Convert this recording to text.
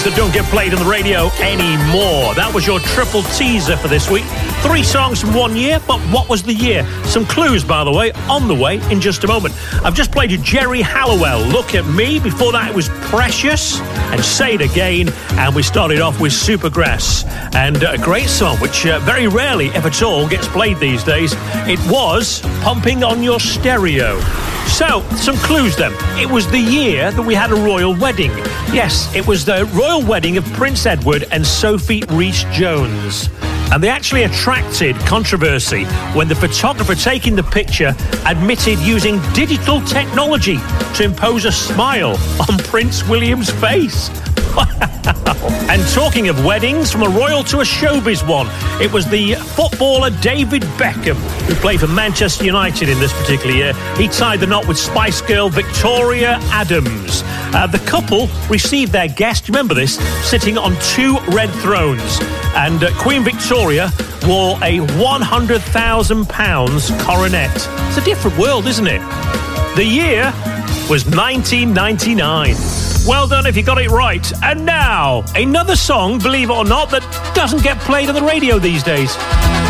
that don't get played on the radio anymore. That was your triple teaser for this week. 3 songs from 1 year, but what was the year? Some clues, by the way, on the way in just a moment. I've just played you Geri Halliwell, Look at Me. Before that, it was Precious and Say It Again. And we started off with Supergrass. And a great song, which very rarely, if at all, gets played these days. It was Pumping on Your Stereo. So, some clues then. It was the year that we had a royal wedding. Yes, it was the royal wedding of Prince Edward and Sophie Rhys-Jones. And they actually attracted controversy when the photographer taking the picture admitted using digital technology to impose a smile on Prince William's face. And talking of weddings, from a royal to a showbiz one, it was the footballer David Beckham, who played for Manchester United in this particular year. He tied the knot with Spice Girl Victoria Adams. The couple received their guest, remember this, sitting on 2 red thrones. And Queen Victoria wore a £100,000 coronet. It's a different world, isn't it? The year was 1999. Well done if you got it right. And now, another song, believe it or not, that doesn't get played on the radio these days.